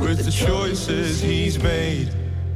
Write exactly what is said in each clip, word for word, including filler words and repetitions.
with the choices he's made.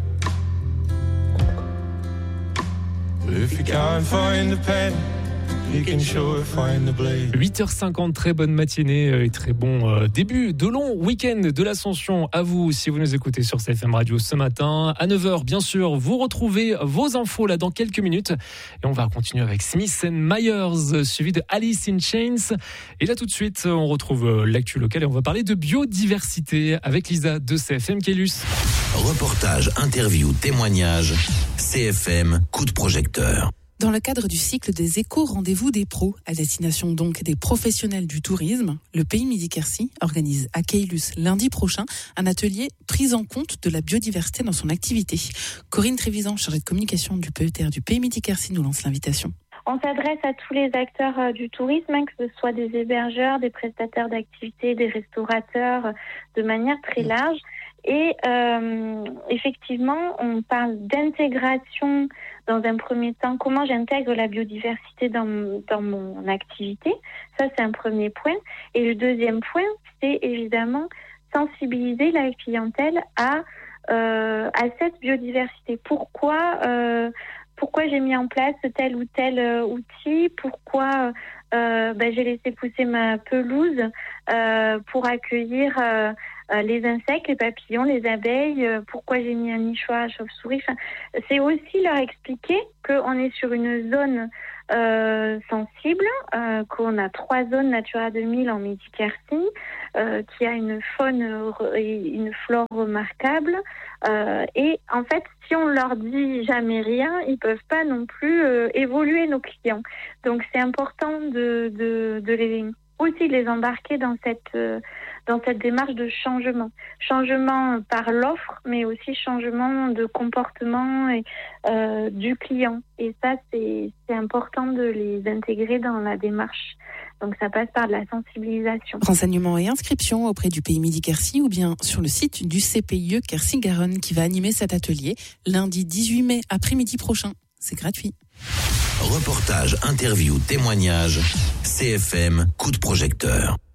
If you can't find the pen, you can sure find the blade. huit heures cinquante, très bonne matinée et très bon début de long week-end de l'Ascension à vous si vous nous écoutez sur C F M Radio ce matin. À neuf heures, bien sûr, vous retrouvez vos infos là dans quelques minutes. Et on va continuer avec Smith and Myers, suivi de Alice in Chains. Et là tout de suite, on retrouve l'actu locale et on va parler de biodiversité avec Lisa de C F M Kélus. Reportage, interview, témoignage, C F M, coup de projecteur. Dans le cadre du cycle des éco-rendez-vous des pros, à destination donc des professionnels du tourisme, le Pays Midi-Quercy organise à Caylus lundi prochain un atelier prise en compte de la biodiversité dans son activité. Corinne Trévisan, chargée de communication du P E T R du Pays Midi-Quercy, nous lance l'invitation. On s'adresse à tous les acteurs du tourisme, hein, que ce soit des hébergeurs, des prestataires d'activités, des restaurateurs, de manière très large. Et euh, effectivement, on parle d'intégration dans un premier temps. Comment j'intègre la biodiversité dans, dans mon activité? Ça, c'est un premier point. Et le deuxième point, c'est évidemment sensibiliser la clientèle à, euh, à cette biodiversité. Pourquoi, euh, pourquoi j'ai mis en place tel ou tel euh, outil? Pourquoi euh, ben, j'ai laissé pousser ma pelouse euh, pour accueillir euh, les insectes, les papillons, les abeilles, pourquoi j'ai mis un nichoir à chauve-souris. Enfin, c'est aussi leur expliquer qu'on est sur une zone euh, sensible, euh, qu'on a trois zones Natura deux mille en Midi-Quercy, euh, qui a une faune et une flore remarquable. Euh, et en fait, si on leur dit jamais rien, ils peuvent pas non plus euh, évoluer, nos clients. Donc c'est important de, de, de les aussi les embarquer dans cette euh, dans cette démarche de changement. Changement par l'offre, mais aussi changement de comportement et, euh, du client. Et ça, c'est, c'est important de les intégrer dans la démarche. Donc ça passe par de la sensibilisation. Renseignements et inscriptions auprès du Pays Midi-Quercy ou bien sur le site du C P I E Quercy-Garonne qui va animer cet atelier lundi dix-huit mai après-midi prochain. C'est gratuit. Reportage, interview, témoignage, C F M, coup de projecteur.